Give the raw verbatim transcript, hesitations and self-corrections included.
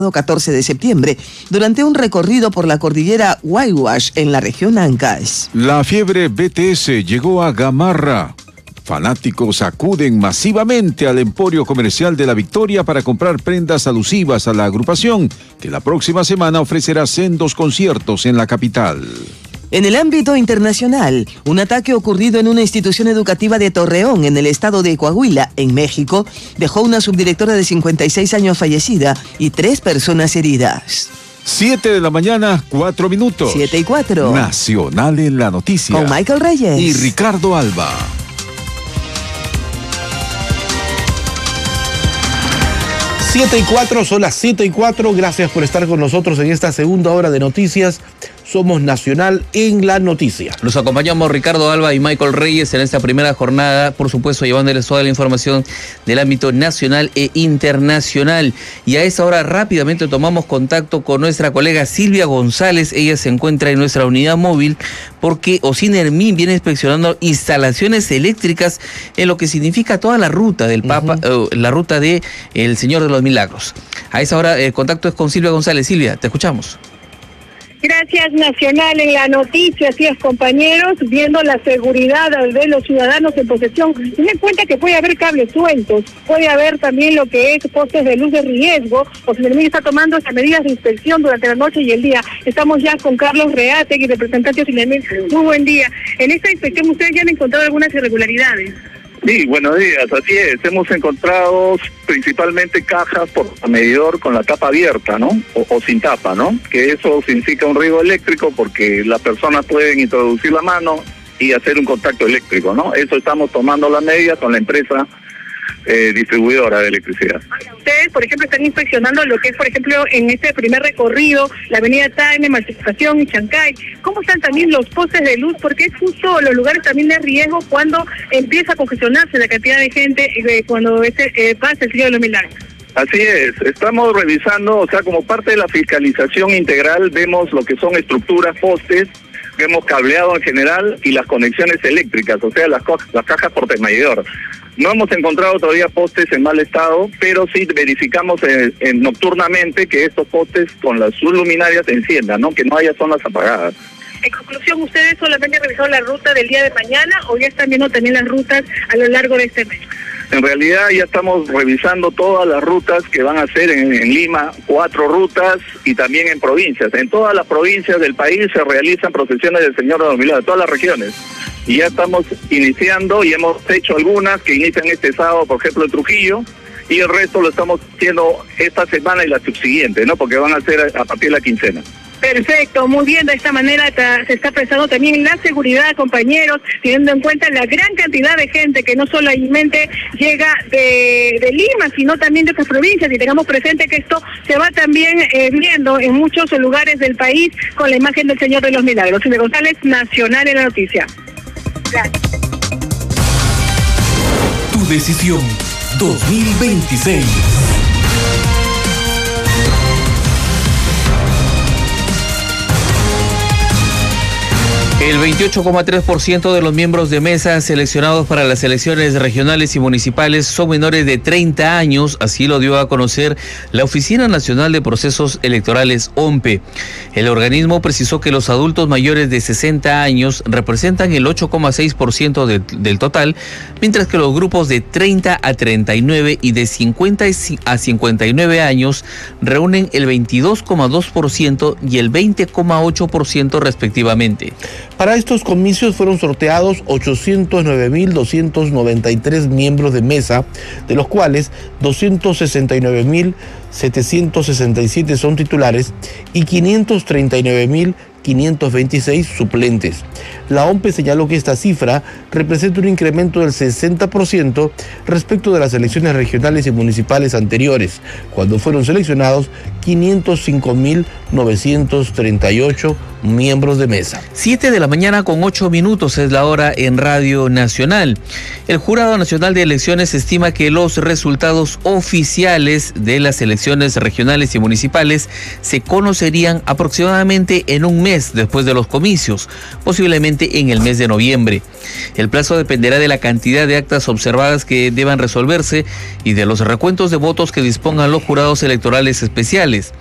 catorce de septiembre, durante un recorrido por la cordillera Waiwash en la región Ancash. La fiebre B T S llegó a Gamarra. Fanáticos acuden masivamente al Emporio Comercial de la Victoria para comprar prendas alusivas a la agrupación, que la próxima semana ofrecerá sendos conciertos en la capital. En el ámbito internacional, un ataque ocurrido en una institución educativa de Torreón, en el estado de Coahuila, en México, dejó una subdirectora de cincuenta y seis años fallecida y tres personas heridas. Siete de la mañana, cuatro minutos. Siete y cuatro. Nacional en la noticia. Con Michael Reyes y Ricardo Alba. Siete y cuatro, son las siete y cuatro. Gracias por estar con nosotros en esta segunda hora de noticias. Somos Nacional en la noticia. Los acompañamos Ricardo Alba y Michael Reyes en esta primera jornada, por supuesto llevándoles toda la información del ámbito nacional e internacional. Y a esa hora rápidamente tomamos contacto con nuestra colega Silvia González. Ella se encuentra en nuestra unidad móvil porque Ocinermin viene inspeccionando instalaciones eléctricas en lo que significa toda la ruta del Papa, uh-huh. uh, la ruta de El Señor de los Milagros. A esa hora el contacto es con Silvia González. Silvia, te escuchamos. Gracias, Nacional en la noticia, así es, compañeros, viendo la seguridad de los ciudadanos en posesión. Ten en cuenta que puede haber cables sueltos, puede haber también lo que es postes de luz de riesgo, o si el enemigo está tomando esas medidas de inspección durante la noche y el día. Estamos ya con Carlos Reategui, representante de Ocinermin. Muy buen día. En esta inspección ustedes ya han encontrado algunas irregularidades. Sí, buenos días, así es. Hemos encontrado principalmente cajas por medidor con la tapa abierta, ¿no? O, o sin tapa, ¿no? Que eso significa un riesgo eléctrico porque las personas pueden introducir la mano y hacer un contacto eléctrico, ¿no? Eso estamos tomando las medidas con la empresa eh, distribuidora de electricidad. Ustedes, por ejemplo, están inspeccionando lo que es, por ejemplo, en este primer recorrido, la avenida Taime, Emancipación y Chancay. ¿Cómo están también los postes de luz? Porque es justo los lugares también de riesgo cuando empieza a congestionarse la cantidad de gente eh, cuando este, eh, pasa el Señor de los Milagros. Así es, estamos revisando, o sea, como parte de la fiscalización integral, vemos lo que son estructuras, postes, vemos cableado en general y las conexiones eléctricas, o sea, las, co- las cajas por medidor. No hemos encontrado todavía postes en mal estado, pero sí verificamos en, en nocturnamente que estos postes con las sus luminarias se enciendan, ¿no? Que no haya zonas apagadas. En conclusión, ¿ustedes solamente han revisado la ruta del día de mañana o ya están viendo también las rutas a lo largo de este mes? En realidad ya estamos revisando todas las rutas que van a ser en, en Lima, cuatro rutas y también en provincias. En todas las provincias del país se realizan procesiones del Señor de los Milagros, todas las regiones. Y ya estamos iniciando y hemos hecho algunas que inician este sábado, por ejemplo, en Trujillo, y el resto lo estamos haciendo esta semana y la subsiguiente, ¿no? Porque van a ser a partir de la quincena. Perfecto, muy bien, de esta manera ta, se está prestando también la seguridad, compañeros, teniendo en cuenta la gran cantidad de gente que no solamente llega de, de Lima, sino también de otras provincias, y tengamos presente que esto se va también eh, viendo en muchos lugares del país con la imagen del Señor de los Milagros. Silvia González, Nacional en la noticia. Gracias. Tu decisión dos mil veintiséis. El veintiocho coma tres por ciento de los miembros de mesa seleccionados para las elecciones regionales y municipales son menores de treinta años, así lo dio a conocer la Oficina Nacional de Procesos Electorales, O M P E. El organismo precisó que los adultos mayores de sesenta años representan el ocho coma seis por ciento de, del total, mientras que los grupos de treinta a treinta y nueve y de cincuenta a cincuenta y nueve años reúnen el veintidós coma dos por ciento y el veinte coma ocho por ciento respectivamente. Para estos comicios fueron sorteados ochocientos nueve mil doscientos noventa y tres miembros de mesa, de los cuales doscientos sesenta y nueve mil setecientos sesenta y siete son titulares y quinientos treinta y nueve mil quinientos veintiséis suplentes. La O M P E señaló que esta cifra representa un incremento del sesenta por ciento respecto de las elecciones regionales y municipales anteriores, cuando fueron seleccionados quinientos cinco mil novecientos treinta y ocho miembros de mesa. Siete de la mañana con ocho minutos es la hora en Radio Nacional. El Jurado Nacional de Elecciones estima que los resultados oficiales de las elecciones regionales y municipales se conocerían aproximadamente en un mes mes después de los comicios, posiblemente en el mes de noviembre. El plazo dependerá de la cantidad de actas observadas que deban resolverse y de los recuentos de votos que dispongan los jurados electorales especiales.